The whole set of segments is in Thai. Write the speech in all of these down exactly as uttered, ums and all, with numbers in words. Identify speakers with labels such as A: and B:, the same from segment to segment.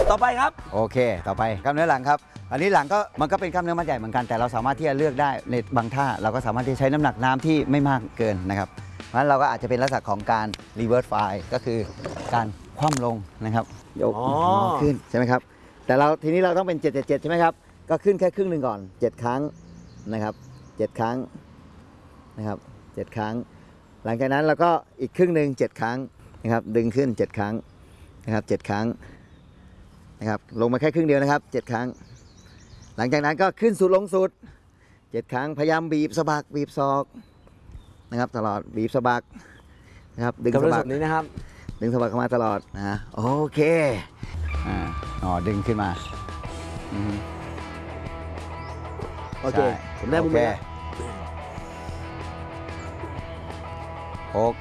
A: ต่อไปครับ
B: โอเคต่อไปกล้ามเนื้อหลังครับอันนี้หลังก็มันก็เป็นกล้ามเนื้อมัดใหญ่เหมือนกันแต่เราสามารถที่จะเลือกได้ในบางท่าเราก็สามารถที่จะใช้น้ำหนักน้ำที่ไม่มากเกินนะครับเพราะฉะนั้นเราก็อาจจะเป็นลักษณะของการ reverse fly ก็คือการคว่ำลงนะครับยกขึ้นใช่ไหมครับแต่เราทีนี้เราต้องเป็นเจ็ด เจ็ด เจ็ดใช่ไหมครับก็ขึ้นแค่ครึ่งหนึ่งก่อนเจ็ดครั้งนะครับเจ็ดครั้งนะครับเจ็ดครั้งหลังจากนั้นเราก็อีกครึ่งหนึ่งเจ็ดครั้งนะครับดึงขึ้นเจ็ดครั้งนะครับเจ็ดครั้งนะครับลงมาแค่ครึ่งเดียวนะครับเจ็ดครั้งหลังจากนั้นก็ขึ้นสุดลงสุดเจ็ดครั้งพยายามบีบสะบักบีบศอกนะครับตลอดบีบสะบักนะครับดึงสะบัก
A: นี้นะครับ
B: ดึงสะบักเข้ามาตลอดนะโอเคอ่าอ๋อดึงขึ้นมา
A: โอเคผมได้มุมแล้ว
B: หก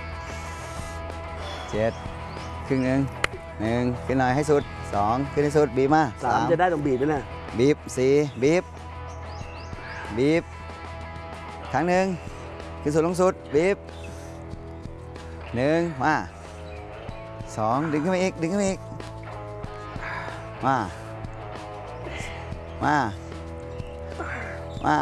B: เจ็ดครึ่งหนึ่งหนึ่งขึ้นหน่อยให้สุดสองขึ้นให้สุดบีบมา
A: สามจะได้ตรงบีบไหมนะ
B: บีบสี่บีบบีบครั้งหนึ่งขึ้นสุดลงสุดบีบหนึ่งมาสองดึงขึ้นมาอีกดึงขึ้นมาอีกมามามา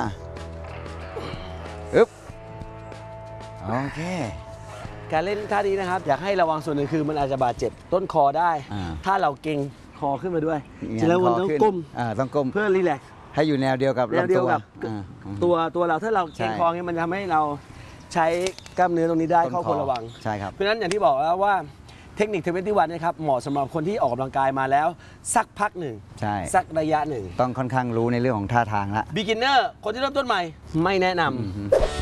B: อึ๊บโอเค
A: การเล่นท่านี้นะครับอยากให้ระวังส่วนหนึ่งคือมันอาจจะบาดเจ็บต้นคอได้ถ้าเราเก่งคอขึ้นมาด้วยฉะนั้นมันต้องก้ม
B: ต้องก้ม
A: เพื่อรีแลกซ์
B: ให้อยู่แนวเดียวกับ
A: แนวเดียวกับตัวตัวเราถ้าเราเก่งคอเนี่ยมันทำให้เราใช้กล้ามเนื้อตรงนี้ได้ข้อควรระวัง
B: ใช่ครับ
A: เพราะฉะนั้นอย่างที่บอกแล้วว่าเทคนิคเทเวนตี้วันนะครับเหมาะสำหรับคนที่ออกกำลังกายมาแล้วสักพักหนึ่ง
B: ใช่
A: สักระยะหนึ่ง
B: ต้องค่อนข้างรู้ในเรื่องของท่าทางละ
A: beginner คนที่เริ่มต้นใหม่ไม่แนะนำ